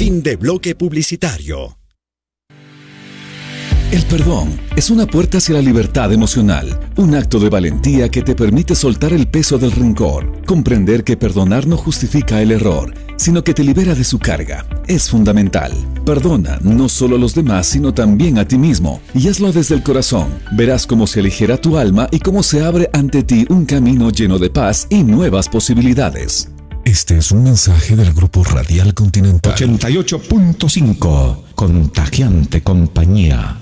Fin de bloque publicitario. El perdón es una puerta hacia la libertad emocional, un acto de valentía que te permite soltar el peso del rencor, comprender que perdonar no justifica el error, sino que te libera de su carga. Es fundamental. Perdona no solo a los demás, sino también a ti mismo, y hazlo desde el corazón. Verás cómo se aligera tu alma y cómo se abre ante ti un camino lleno de paz y nuevas posibilidades. Este es un mensaje del Grupo Radial Continental 88.5, Contagiante Compañía.